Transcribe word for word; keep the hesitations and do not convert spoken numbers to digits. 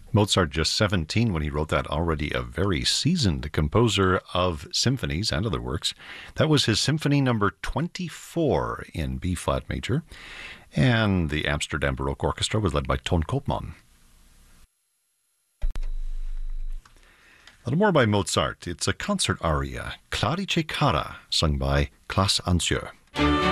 Mozart just seventeen when he wrote that, already a very seasoned composer of symphonies and other works. That was his symphony number twenty-four in B-flat major, and the Amsterdam Baroque Orchestra was led by Ton Koopman. A little more by Mozart. It's a concert aria, Clarice Cara, sung by Klaas Ansjö.